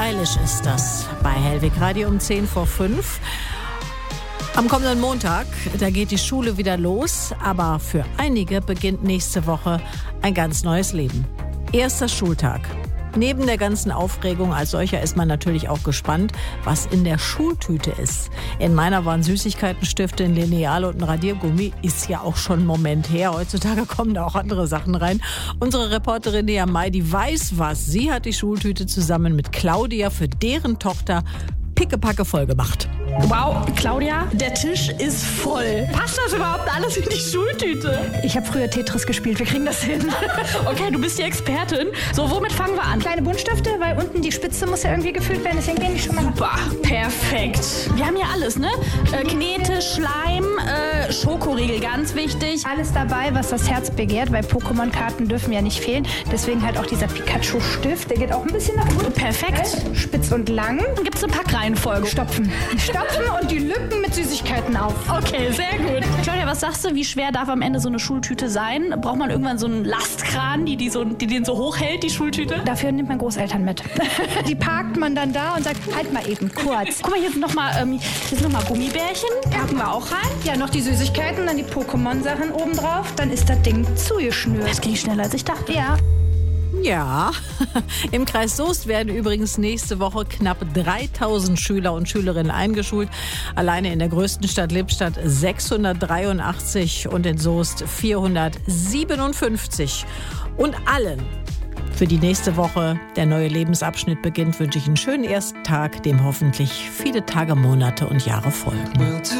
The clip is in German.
Eilish ist das bei Hellwig Radio um 5:10. Am kommenden Montag, da geht die Schule wieder los, aber für einige beginnt nächste Woche ein ganz neues Leben. Erster Schultag. Neben der ganzen Aufregung als solcher ist man natürlich auch gespannt, was in der Schultüte ist. In meiner waren Süßigkeitenstifte, ein Lineal und ein Radiergummi. Ist ja auch schon ein Moment her. Heutzutage kommen da auch andere Sachen rein. Unsere Reporterin Nea May, die weiß was. Sie hat die Schultüte zusammen mit Claudia für deren Tochter pickepacke voll gemacht. Wow, Claudia, der Tisch ist voll. Passt das überhaupt alles in die Schultüte? Ich habe früher Tetris gespielt, wir kriegen das hin. Okay, du bist die Expertin. So, womit fangen wir an? Kleine Buntstifte, weil unten die Spitze muss ja irgendwie gefüllt werden, deswegen gehen die schon mal. Super, perfekt. Wir haben hier alles, ne? Knete, Schleim, Schokoriegel, ganz wichtig. Alles dabei, was das Herz begehrt, weil Pokémon-Karten dürfen ja nicht fehlen. Deswegen halt auch dieser Pikachu-Stift, der geht auch ein bisschen nach unten. Perfekt. Spitz und lang. Dann gibt's eine Packreihenfolge. Stopfen und die Lücken mit Süßigkeiten auf. Okay, sehr gut. Claudia, was sagst du, wie schwer darf am Ende so eine Schultüte sein? Braucht man irgendwann so einen Lastkran, die den so hochhält, die Schultüte? Dafür nimmt man Großeltern mit. Die parkt man dann da und sagt, halt mal eben, kurz. Guck mal, hier sind noch mal Gummibärchen. Packen wir auch rein. Ja, noch die Süßigkeiten, dann die Pokémon-Sachen obendrauf. Dann ist das Ding zugeschnürt. Das ging schneller, als ich dachte. Ja. Ja, im Kreis Soest werden übrigens nächste Woche knapp 3000 Schüler und Schülerinnen eingeschult. Alleine in der größten Stadt Lippstadt 683 und in Soest 457. Und allen, für die nächste Woche der neue Lebensabschnitt beginnt, wünsche ich einen schönen ersten Tag, dem hoffentlich viele Tage, Monate und Jahre folgen.